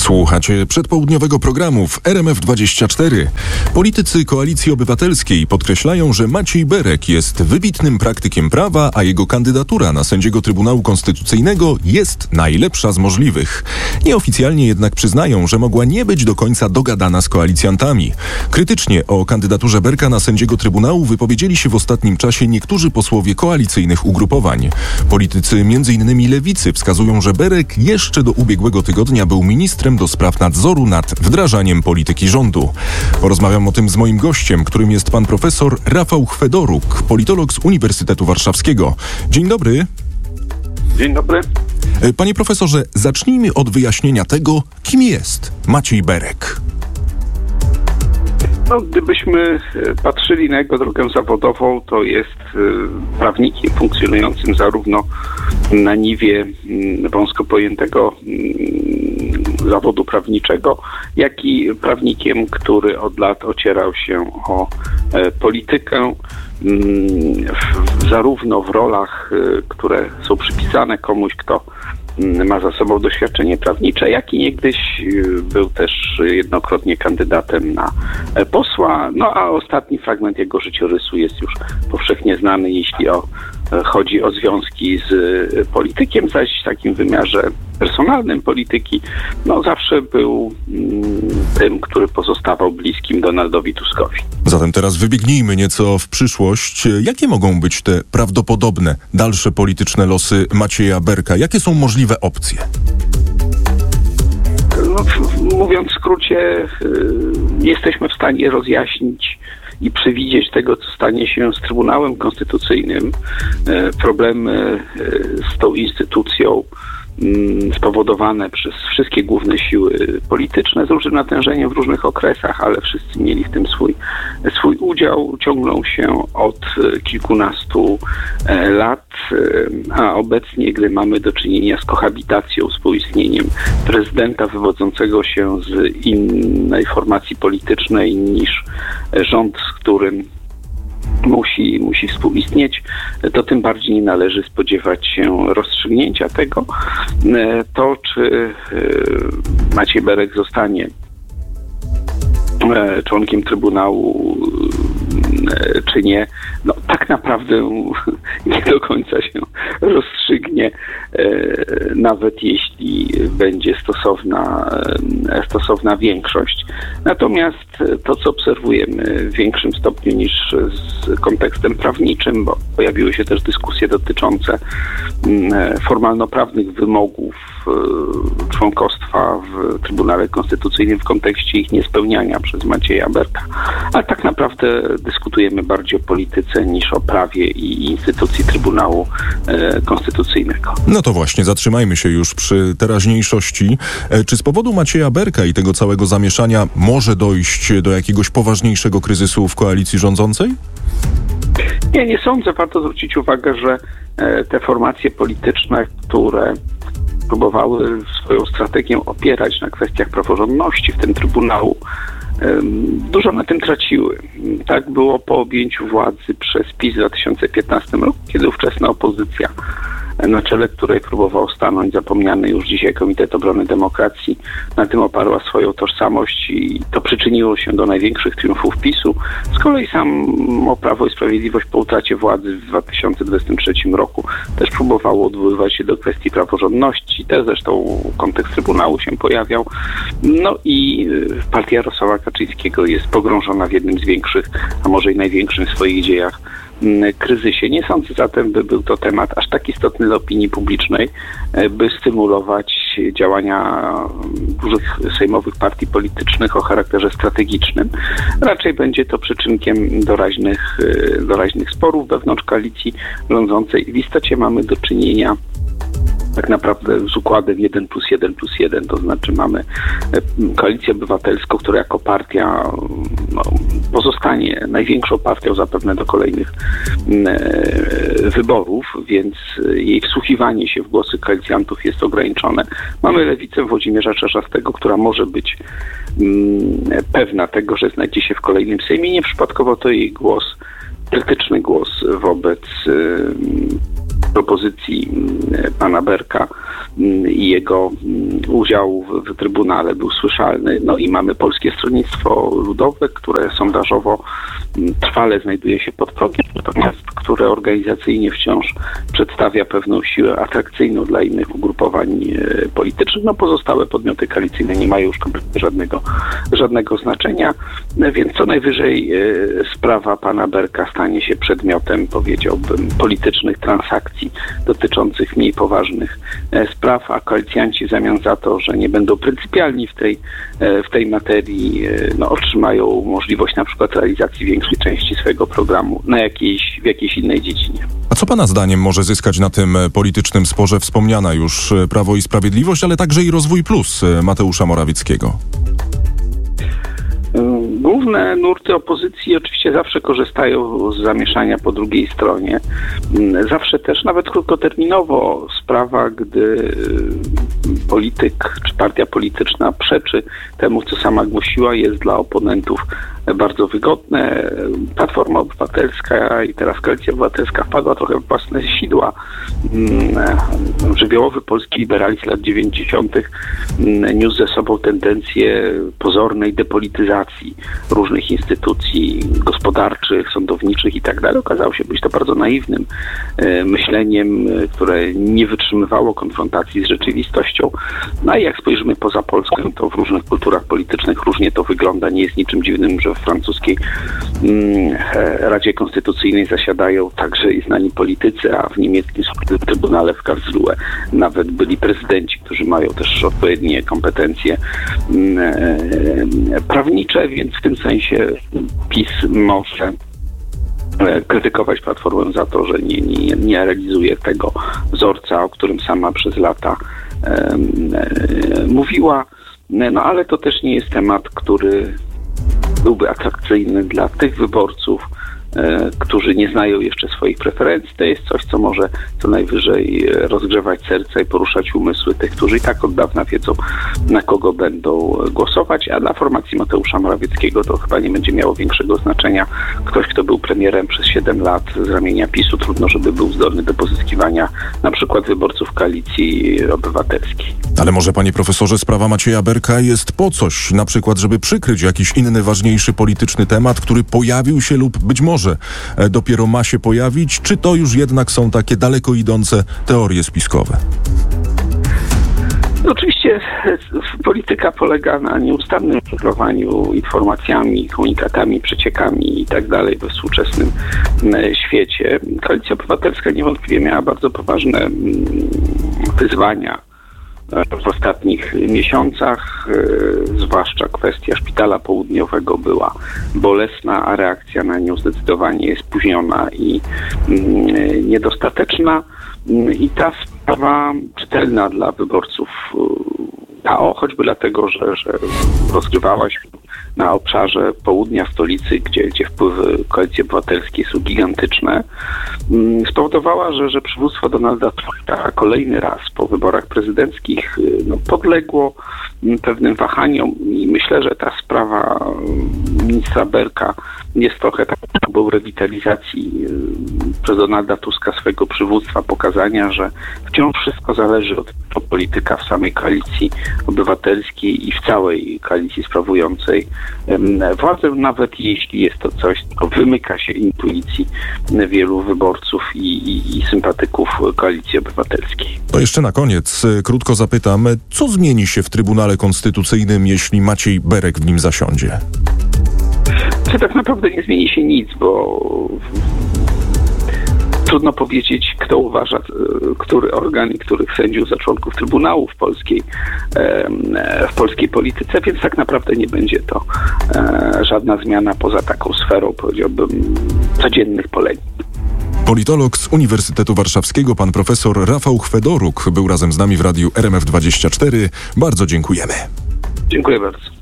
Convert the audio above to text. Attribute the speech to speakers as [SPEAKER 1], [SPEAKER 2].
[SPEAKER 1] Słuchacie przedpołudniowego programu w RMF24. Politycy Koalicji Obywatelskiej podkreślają, że Maciej Berek jest wybitnym praktykiem prawa, a jego kandydatura na sędziego Trybunału Konstytucyjnego jest najlepsza z możliwych. Nieoficjalnie jednak przyznają, że mogła nie być do końca dogadana z koalicjantami. Krytycznie o kandydaturze Berka na sędziego Trybunału wypowiedzieli się w ostatnim czasie niektórzy posłowie koalicyjnych ugrupowań. Politycy m.in. Lewicy wskazują, że Berek jeszcze do ubiegłego tygodnia był ministrem do spraw nadzoru nad wdrażaniem polityki rządu. Porozmawiam o tym z moim gościem, którym jest pan profesor Rafał Chwedoruk, politolog z Uniwersytetu Warszawskiego. Dzień dobry.
[SPEAKER 2] Dzień dobry.
[SPEAKER 1] Panie profesorze, zacznijmy od wyjaśnienia tego, kim jest Maciej Berek.
[SPEAKER 2] Gdybyśmy patrzyli na jego drogę zawodową, to jest prawnikiem funkcjonującym zarówno na niwie wąsko pojętego zawodu prawniczego, jak i prawnikiem, który od lat ocierał się o politykę, zarówno w rolach, które są przypisane komuś, kto ma za sobą doświadczenie prawnicze, jak i niegdyś był też jednokrotnie kandydatem na posła. No a ostatni fragment jego życiorysu jest już powszechnie znany, jeśli chodzi o związki z politykiem, zaś w takim wymiarze personalnym polityki, zawsze był tym, który pozostawał bliskim Donaldowi Tuskowi.
[SPEAKER 1] Zatem teraz wybiegnijmy nieco w przyszłość. Jakie mogą być te prawdopodobne dalsze polityczne losy Macieja Berka? Jakie są możliwe opcje?
[SPEAKER 2] Mówiąc w skrócie, jesteśmy w stanie rozjaśnić i przewidzieć tego, co stanie się z Trybunałem Konstytucyjnym. Problemy z tą instytucją spowodowane przez wszystkie główne siły polityczne z różnym natężeniem w różnych okresach, ale wszyscy mieli w tym swój udział. Ciągną się od kilkunastu lat, a obecnie, gdy mamy do czynienia z kohabitacją, współistnieniem prezydenta wywodzącego się z innej formacji politycznej niż rząd, z którym musi współistnieć, to tym bardziej nie należy spodziewać się rozstrzygnięcia tego. To, czy Maciej Berek zostanie członkiem Trybunału, czy nie, tak naprawdę nie do końca się rozstrzygnie, nawet jeśli będzie stosowna większość. Natomiast to, co obserwujemy w większym stopniu niż z kontekstem prawniczym, bo pojawiły się też dyskusje dotyczące formalno-prawnych wymogów członkostwa w Trybunale Konstytucyjnym w kontekście ich niespełniania przez Macieja Berka. Ale tak naprawdę dyskutujemy bardziej o polityce niż o prawie i instytucji Trybunału Konstytucyjnego.
[SPEAKER 1] No to właśnie, zatrzymajmy się już przy teraźniejszości. Czy z powodu Macieja Berka i tego całego zamieszania może dojść do jakiegoś poważniejszego kryzysu w koalicji rządzącej?
[SPEAKER 2] Nie sądzę. Warto zwrócić uwagę, że te formacje polityczne, które próbowały swoją strategię opierać na kwestiach praworządności, w tym Trybunału, dużo na tym traciły. Tak było po objęciu władzy przez PiS w 2015 roku, kiedy ówczesna opozycja, na czele której próbował stanąć zapomniany już dzisiaj Komitet Obrony Demokracji, na tym oparła swoją tożsamość i to przyczyniło się do największych triumfów PiS-u. Z kolei samo Prawo i Sprawiedliwość po utracie władzy w 2023 roku też próbowało odwoływać się do kwestii praworządności. Też zresztą kontekst Trybunału się pojawiał. I partia Jarosława Kaczyńskiego jest pogrążona w jednym z większych, a może i największym w swoich dziejach kryzysie. Nie sądzę zatem, by był to temat aż tak istotny dla opinii publicznej, by stymulować działania dużych sejmowych partii politycznych o charakterze strategicznym. Raczej będzie to przyczynkiem doraźnych sporów wewnątrz koalicji rządzącej. W istocie mamy do czynienia tak naprawdę z układem 1+1+1, to znaczy mamy Koalicję Obywatelską, która jako partia pozostanie największą partią zapewne do kolejnych wyborów, więc jej wsłuchiwanie się w głosy koalicjantów jest ograniczone. Mamy Lewicę Włodzimierza Czarzastego, która może być pewna tego, że znajdzie się w kolejnym Sejmie. Nieprzypadkowo to jej głos, krytyczny głos wobec propozycji pana Berka i jego udział w Trybunale był słyszalny. No i mamy Polskie Stronnictwo Ludowe, które sondażowo trwale znajduje się pod progiem, natomiast które organizacyjnie wciąż przedstawia pewną siłę atrakcyjną dla innych ugrupowań politycznych. No pozostałe podmioty koalicyjne nie mają już kompletnie żadnego znaczenia, więc co najwyżej sprawa pana Berka stanie się przedmiotem, powiedziałbym, politycznych transakcji dotyczących mniej poważnych spraw, a koalicjanci w zamian za to, że nie będą pryncypialni w tej materii, otrzymają możliwość na przykład realizacji większej części swojego programu w jakiejś innej dziedzinie.
[SPEAKER 1] A co pana zdaniem może zyskać na tym politycznym sporze wspomniana już Prawo i Sprawiedliwość, ale także i Rozwój Plus Mateusza Morawieckiego?
[SPEAKER 2] Główne nurty opozycji oczywiście zawsze korzystają z zamieszania po drugiej stronie. Zawsze też, nawet krótkoterminowo, sprawa, gdy polityk czy partia polityczna przeczy temu, co sama głosiła, jest dla oponentów bardzo wygodne. Platforma Obywatelska i teraz Koalicja Obywatelska wpadła trochę w własne sidła. Żywiołowy polski liberalizm lat 90. niósł ze sobą tendencję pozornej depolityzacji różnych instytucji gospodarczych, sądowniczych i tak dalej. Okazało się być to bardzo naiwnym myśleniem, które nie wytrzymywało konfrontacji z rzeczywistością. No i jak spojrzymy poza Polską, to w różnych kulturach politycznych różnie to wygląda. Nie jest niczym dziwnym, że w francuskiej Radzie Konstytucyjnej zasiadają także i znani politycy, a w niemieckim Trybunale w Karlsruhe nawet byli prezydenci, którzy mają też odpowiednie kompetencje prawnicze, więc w tym sensie PiS może krytykować Platformę za to, że nie realizuje tego wzorca, o którym sama przez lata mówiła. No ale to też nie jest temat, który byłby atrakcyjny dla tych wyborców, którzy nie znają jeszcze swoich preferencji. To jest coś, co może co najwyżej rozgrzewać serca i poruszać umysły tych, którzy i tak od dawna wiedzą, na kogo będą głosować, a dla formacji Mateusza Morawieckiego to chyba nie będzie miało większego znaczenia. Ktoś, kto był premierem przez 7 lat z ramienia PiS-u, trudno, żeby był zdolny do pozyskiwania na przykład wyborców Koalicji Obywatelskiej. Ale może, panie profesorze, sprawa Macieja Berka jest po coś, na przykład, żeby przykryć jakiś inny, ważniejszy polityczny temat, który pojawił się lub być może dopiero ma się pojawić, czy to już jednak są takie daleko idące teorie spiskowe? Oczywiście polityka polega na nieustannym żonglowaniu informacjami, komunikatami, przeciekami i tak dalej we współczesnym świecie. Koalicja Obywatelska niewątpliwie miała bardzo poważne wyzwania w ostatnich miesiącach, zwłaszcza kwestia Szpitala Południowego była bolesna, a reakcja na nią zdecydowanie jest spóźniona i niedostateczna. I ta sprawa czytelna dla wyborców KO, choćby dlatego, że rozgrywała się na obszarze południa stolicy, gdzie wpływy Koalicji Obywatelskiej są gigantyczne, spowodowała, że przywództwo Donalda Trumpa kolejny raz po wyborach prezydenckich podległo pewnym wahaniom i myślę, że ta sprawa ministra Berka jest trochę taką rewitalizacji przez Donalda Tuska swojego przywództwa, pokazania, że wciąż wszystko zależy od polityka w samej Koalicji Obywatelskiej i w całej koalicji sprawującej władzę, nawet jeśli jest to coś, co wymyka się intuicji wielu wyborców i sympatyków Koalicji Obywatelskiej.
[SPEAKER 1] To jeszcze na koniec krótko zapytam, co zmieni się w Trybunale Konstytucyjnym, jeśli Maciej Berek w nim zasiądzie?
[SPEAKER 2] Tak naprawdę nie zmieni się nic, bo trudno powiedzieć, kto uważa, który organ i których sędziów za członków Trybunału w polskiej polityce, więc tak naprawdę nie będzie to żadna zmiana poza taką sferą, powiedziałbym, codziennych polemik.
[SPEAKER 1] Politolog z Uniwersytetu Warszawskiego, pan profesor Rafał Chwedoruk był razem z nami w radiu RMF24. Bardzo dziękujemy.
[SPEAKER 2] Dziękuję bardzo.